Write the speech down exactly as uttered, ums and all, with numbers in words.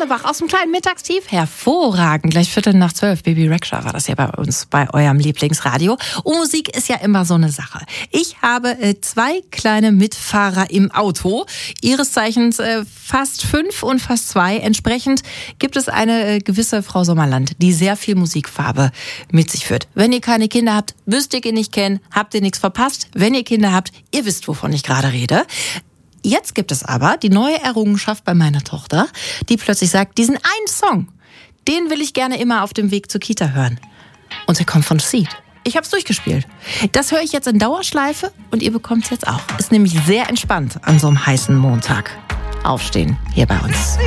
wieder wach aus dem kleinen Mittagstief? Hervorragend. Gleich Viertel nach zwölf. Baby Rexha war das ja bei uns, bei eurem Lieblingsradio. Und Musik ist ja immer so eine Sache. Ich habe äh, zwei kleine Mitfahrer im Auto. Ihres Zeichens äh, fast fünf und fast zwei. Entsprechend gibt es eine äh, gewisse Frau Sommerland, die sehr viel Musikfarbe mit sich führt. Wenn ihr keine Kinder habt, müsst ihr ihn nicht kennen, habt ihr nichts verpasst. Wenn ihr Kinder habt, ihr wisst, wovon ich gerade rede. Jetzt gibt es aber die neue Errungenschaft bei meiner Tochter, die plötzlich sagt, diesen einen Song, den will ich gerne immer auf dem Weg zur Kita hören. Und der kommt von Seed. Ich habe es durchgespielt. Das höre ich jetzt in Dauerschleife und ihr bekommt es jetzt auch. Ist nämlich sehr entspannt an so einem heißen Montag. Aufstehen hier bei uns.